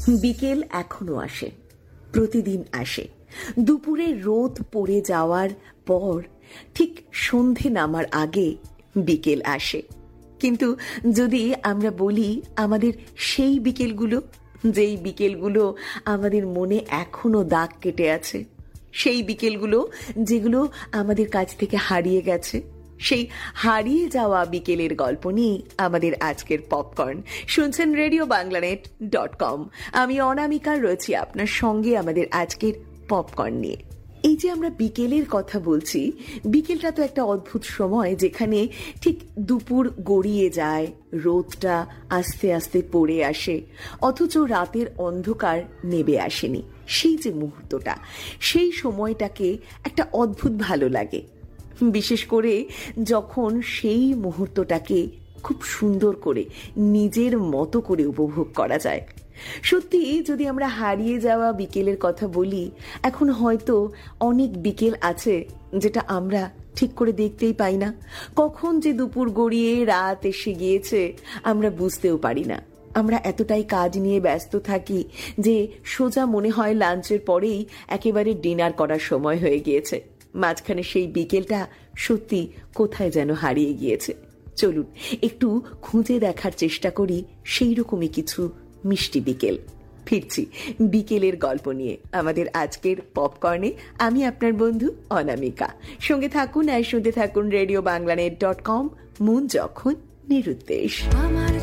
বিকেল এখনো আসে, প্রতিদিন আসে। দুপুরে রোদ পড়ে যাওয়ার পর ঠিক সন্ধে নামার আগে বিকেল আসে। কিন্তু যদি আমরা বলি আমাদের সেই বিকেলগুলো, যেই বিকেলগুলো আমাদের মনে এখনো দাগ কেটে আছে, সেই বিকেলগুলো যেগুলো আমাদের কাছ থেকে হারিয়ে গেছে, সেই হারিয়ে যাওয়া বিকেলের গল্প নিয়ে আমাদের আজকের পপকর্ন। শুনছেন RadioBanglanet.com। আমি অনামিকা রয়েছি আপনার সঙ্গে আমাদের আজকের পপকর্ন নিয়ে। এই যে আমরা বিকেলের কথা বলছি, বিকেলটা তো একটা অদ্ভুত সময় যেখানে ঠিক দুপুর গড়িয়ে যায়, রোদটা আস্তে আস্তে পড়ে আসে, অথচ রাতের অন্ধকার নেমে আসেনি। সেই যে মুহূর্তটা, সেই সময়টাকে একটা অদ্ভুত ভালো লাগে, বিশেষ করে যখন সেই মুহূর্তটাকে খুব সুন্দর করে নিজের মতো করে উপভোগ করা যায়। সত্যি যদি আমরা হারিয়ে যাওয়া বিকেলের কথা বলি, এখন হয়তো অনেক বিকেল আছে যেটা আমরা ঠিক করে দেখতেই পাই না। কখন যে দুপুর গড়িয়ে রাত এসে গিয়েছে আমরা বুঝতেও পারি না। আমরা এতটাই কাজ নিয়ে ব্যস্ত থাকি যে সোজা মনে হয় লাঞ্চের পরেই একেবারে ডিনার করার সময় হয়ে গিয়েছে। মাঝখানে সেই বিকেলটা সত্যি কোথায় যেন হারিয়ে গিয়েছে। চলুন একটু খুঁজে দেখার চেষ্টা করি সেই রকমই কিছু মিষ্টি বিকেল। ফিরছি বিকেলের গল্প নিয়ে আমাদের আজকের পপকর্নে। আমি আপনার বন্ধু অনামিকা। সঙ্গে থাকুন আর শুনতে থাকুন RadioBanglanet.com। মন যখন নিরুদ্দেশ।